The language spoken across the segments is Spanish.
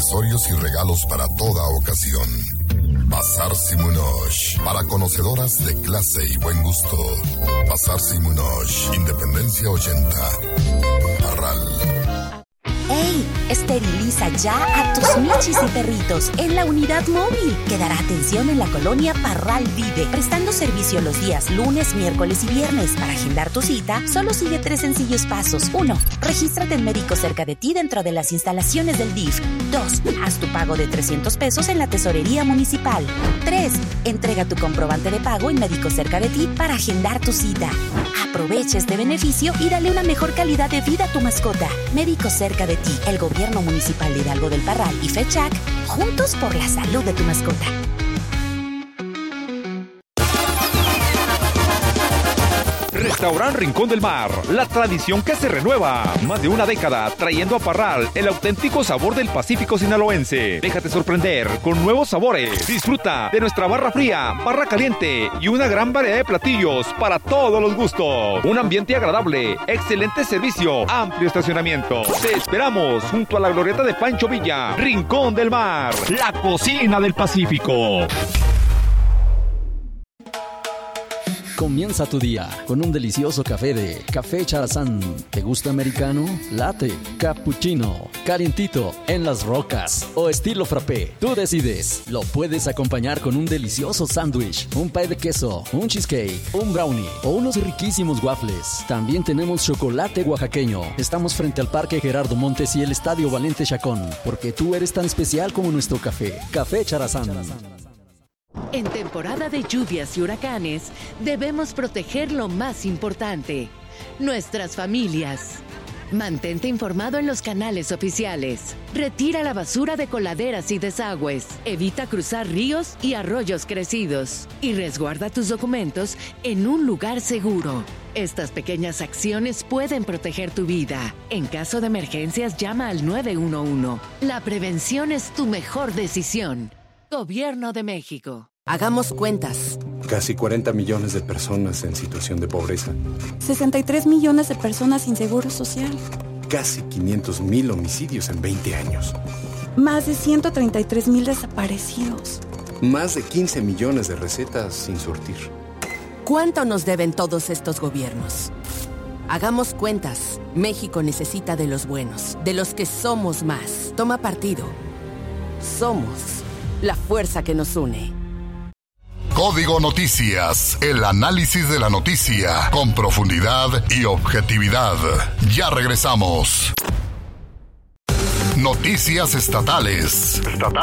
accesorios y regalos para toda ocasión. Bazar Simunosh, para conocedoras de clase y buen gusto. Bazar Simunosh, Independencia 80, Parral. ¡Ey! Esteriliza ya a tus michis y perritos en la unidad móvil, que dará atención en la colonia Parral Vive, prestando servicio los días lunes, miércoles y viernes. Para agendar tu cita, solo sigue 3 sencillos pasos. 1. Regístrate en médico cerca de ti dentro de las instalaciones del DIF. 2. Haz tu pago de 300 pesos en la tesorería municipal. 3. Entrega tu comprobante de pago en médico cerca de ti para agendar tu cita. Aprovecha este beneficio y dale una mejor calidad de vida a tu mascota. Médico cerca de ti, el Gobierno Municipal de Hidalgo del Parral y FECHAC, juntos por la salud de tu mascota. Restaurant Rincón del Mar, la tradición que se renueva. Más de una década trayendo a Parral el auténtico sabor del Pacífico sinaloense. Déjate sorprender con nuevos sabores. Disfruta de nuestra barra fría, barra caliente y una gran variedad de platillos para todos los gustos. Un ambiente agradable, excelente servicio, amplio estacionamiento. Te esperamos junto a la glorieta de Pancho Villa. Rincón del Mar, la cocina del Pacífico. Comienza tu día con un delicioso café de Café Charazán. ¿Te gusta americano, latte, cappuccino, calientito, en las rocas o estilo frappé? Tú decides. Lo puedes acompañar con un delicioso sándwich, un pie de queso, un cheesecake, un brownie o unos riquísimos waffles. También tenemos chocolate oaxaqueño. Estamos frente al Parque Gerardo Montes y el Estadio Valente Chacón, porque tú eres tan especial como nuestro café. Café Charazán. En temporada de lluvias y huracanes, debemos proteger lo más importante, nuestras familias. Mantente informado en los canales oficiales. Retira la basura de coladeras y desagües. Evita cruzar ríos y arroyos crecidos. Y resguarda tus documentos en un lugar seguro. Estas pequeñas acciones pueden proteger tu vida. En caso de emergencias, llama al 911. La prevención es tu mejor decisión. Gobierno de México. Hagamos cuentas. Casi 40 millones de personas en situación de pobreza. 63 millones de personas sin seguro social. Casi 500,000 homicidios en 20 años. Más de 133,000 desaparecidos. Más de 15 millones de recetas sin surtir. ¿Cuánto nos deben todos estos gobiernos? Hagamos cuentas. México necesita de los buenos, de los que somos más. Toma partido. Somos la fuerza que nos une. Código Noticias, el análisis de la noticia con profundidad y objetividad. Ya regresamos. Noticias estatales.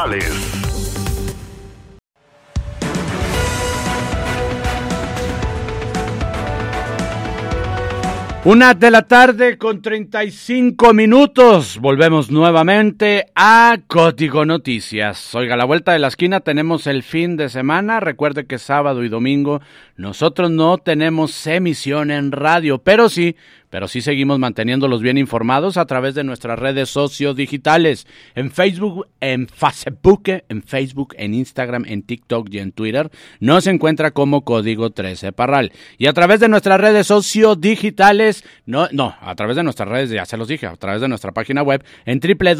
Una de la tarde con 35 minutos. Volvemos nuevamente a Código Noticias. Oiga, a la vuelta de la esquina tenemos el fin de semana. Recuerde que sábado y domingo nosotros no tenemos emisión en radio, pero sí seguimos manteniéndolos bien informados a través de nuestras redes sociodigitales. En Facebook, en Instagram, en TikTok y en Twitter nos encuentra como Código 13 Parral. Y a través de nuestras redes sociodigitales, a través de nuestras redes, ya se los dije, a través de nuestra página web en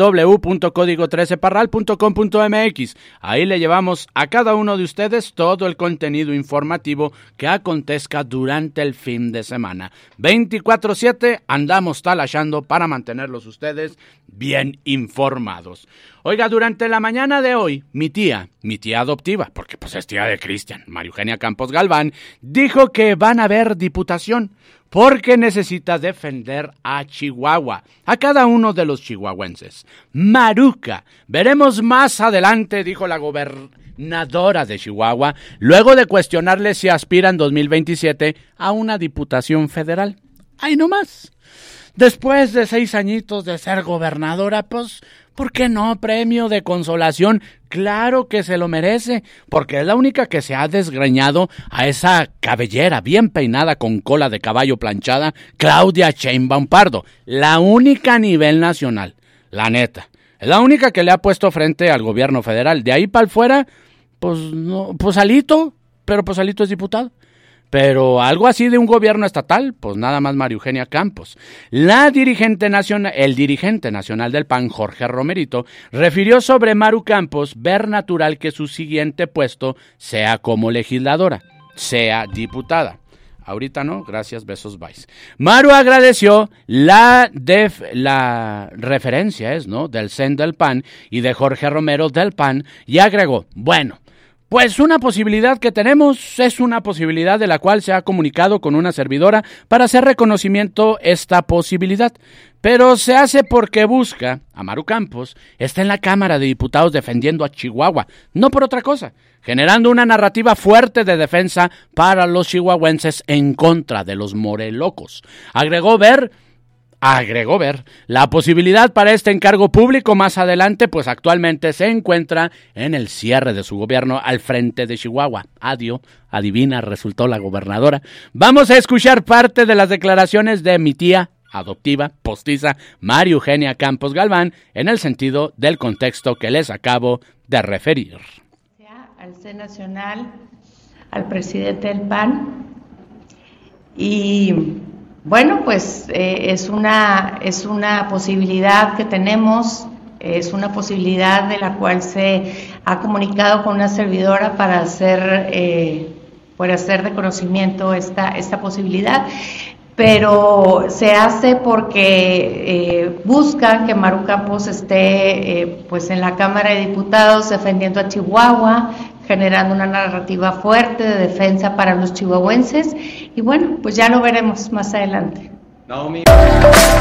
www.código13parral.com.mx. Ahí le llevamos a cada uno de ustedes todo el contenido informativo que acontezca durante el fin de semana. 24/7 andamos talachando para mantenerlos ustedes bien informados. Oiga, durante la mañana de hoy, mi tía adoptiva, porque pues es tía de Cristian, María Eugenia Campos Galván, dijo que van a haber diputación porque necesita defender a Chihuahua, a cada uno de los chihuahuenses. Maruca, veremos más adelante, dijo la gobernadora de Chihuahua, luego de cuestionarle si aspira en 2027 a una diputación federal. ¡Ay, no más! Después de 6 añitos de ser gobernadora, pues, ¿por qué no? Premio de consolación. Claro que se lo merece, porque es la única que se ha desgreñado a esa cabellera bien peinada con cola de caballo planchada, Claudia Sheinbaum Pardo. La única a nivel nacional, la neta. Es la única que le ha puesto frente al gobierno federal. De ahí para fuera, pues no, pues Alito, pero pues Alito es diputado. pero algo así de un gobierno estatal, pues nada más María Eugenia Campos. El dirigente nacional del PAN, Jorge Romerito, refirió sobre Maru Campos ver natural que su siguiente puesto sea como legisladora, sea diputada. Ahorita no, gracias, besos, bye. Maru agradeció la referencia, ¿no?, del CEN del PAN y de Jorge Romero del PAN, y agregó, bueno, pues una posibilidad que tenemos es una posibilidad de la cual se ha comunicado con una servidora para hacer reconocimiento esta posibilidad, pero se hace porque busca a Maru Campos, está en la Cámara de Diputados defendiendo a Chihuahua, no por otra cosa, generando una narrativa fuerte de defensa para los chihuahuenses en contra de los morelocos. Agregó ver la posibilidad para este encargo público más adelante, pues actualmente se encuentra en el cierre de su gobierno al frente de Chihuahua. Adivina, resultó la gobernadora. Vamos a escuchar parte de las declaraciones de mi tía adoptiva, postiza, María Eugenia Campos Galván, en el sentido del contexto que les acabo de referir. Al CEN Nacional, al presidente del PAN, y bueno, pues es una posibilidad que tenemos, es una posibilidad de la cual se ha comunicado con una servidora para hacer de conocimiento esta posibilidad, pero se hace porque buscan que Maru Campos esté pues en la Cámara de Diputados defendiendo a Chihuahua, generando una narrativa fuerte de defensa para los chihuahuenses, y bueno, pues ya lo veremos más adelante. Naomi.